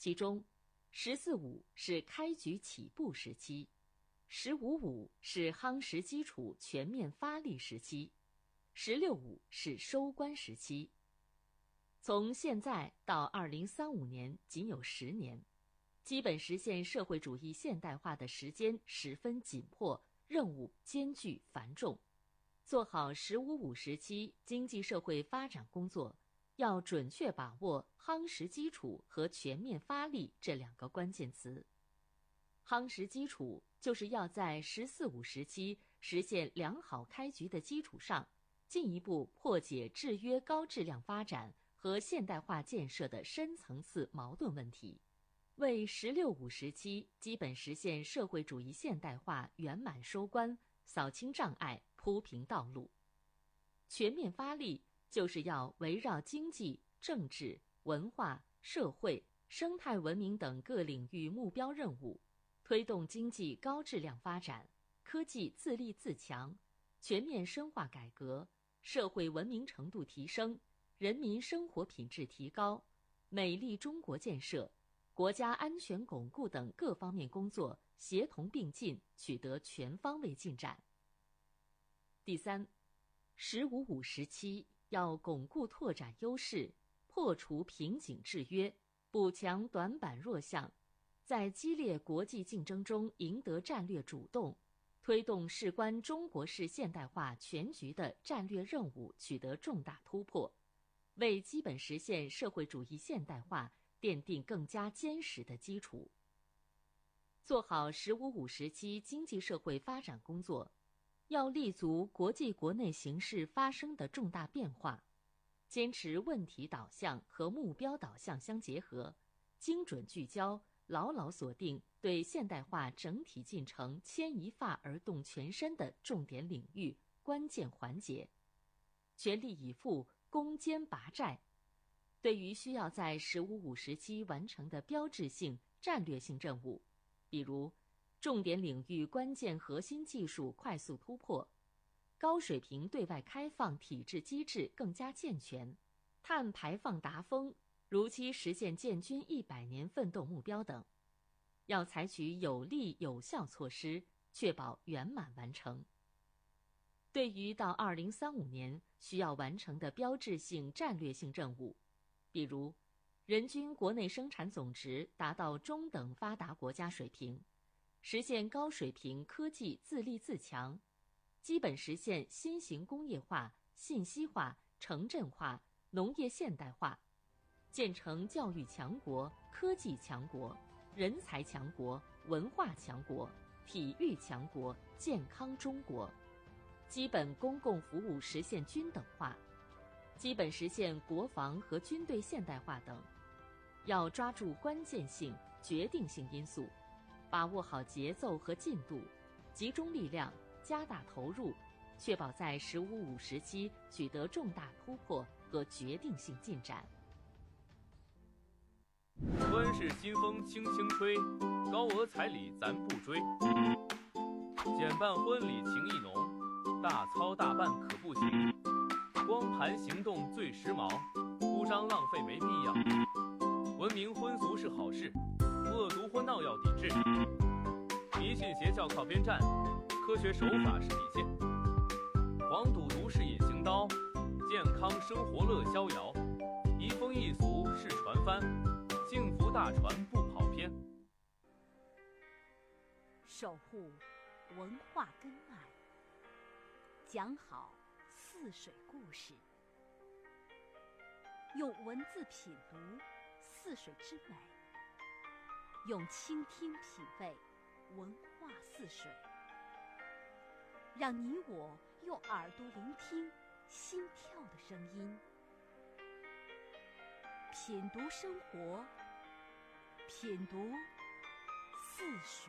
其中“14·5”是开局起步时期，“15·5”是夯实基础全面发力时期，“16·5”是收官时期。从现在到2035年仅有10年，基本实现社会主义现代化的时间十分紧迫，任务艰巨繁重。做好“15·5”时期经济社会发展工作，要准确把握夯实基础和全面发力这2个关键词。夯实基础就是要在“14·5”时期实现良好开局的基础上，进一步破解制约高质量发展和现代化建设的深层次矛盾问题，为“16·5”时期基本实现社会主义现代化圆满收官扫清障碍、铺平道路。全面发力就是要围绕经济、政治、文化、社会、生态文明等各领域目标任务，推动经济高质量发展，科技自立自强，全面深化改革，社会文明程度提升，人民生活品质提高，美丽中国建设、国家安全巩固等各方面工作协同并进，取得全方位进展。第三，“15·5”时期要巩固拓展优势，破除瓶颈制约，补强短板弱项，在激烈国际竞争中赢得战略主动，推动事关中国式现代化全局的战略任务取得重大突破，为基本实现社会主义现代化奠定更加坚实的基础。做好“15·5”时期经济社会发展工作，要立足国际国内形势发生的重大变化，坚持问题导向和目标导向相结合，精准聚焦，牢牢锁定对现代化整体进程牵一发而动全身的重点领域、关键环节，全力以赴攻坚拔寨。对于需要在“15·5”时期完成的标志性、战略性任务，比如重点领域关键核心技术快速突破，高水平对外开放体制机制更加健全，碳排放达峰，如期实现建军100年奋斗目标等，要采取有力有效措施，确保圆满完成。对于到2035年需要完成的标志性战略性任务，比如人均国内生产总值达到中等发达国家水平，实现高水平科技自立自强，基本实现新型工业化、信息化、城镇化、农业现代化，建成教育强国、科技强国、人才强国、文化强国、体育强国、健康中国，基本公共服务实现均等化，基本实现国防和军队现代化等。要抓住关键性、决定性因素，把握好节奏和进度，集中力量，加大投入，确保在“15·5”时期取得重大突破和决定性进展。 端市新风轻轻吹，高额彩礼咱不追。简办婚礼情意浓，大操大办可不行。光盘行动最时髦，铺张浪费没必要。文明婚俗是好事，恶毒婚闹要抵制。迷信邪教靠边站，科学手法是底线。黄赌毒是隐形刀，健康生活乐逍遥。移风易俗是船帆，幸福大船不跑偏。 守护文化根脉，讲好泗水故事，用文字品读泗水之美，用倾听品味文化泗水，让你我用耳朵聆听心跳的声音，品读生活，品读泗水。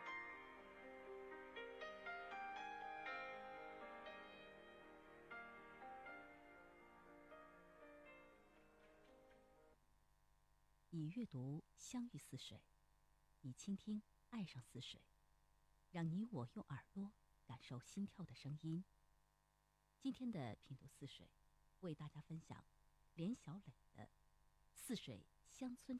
以阅读相遇泗水，以倾听爱上泗水，让你我用耳朵感受心跳的声音。今天的品读泗水，为大家分享连小磊的《泗水乡村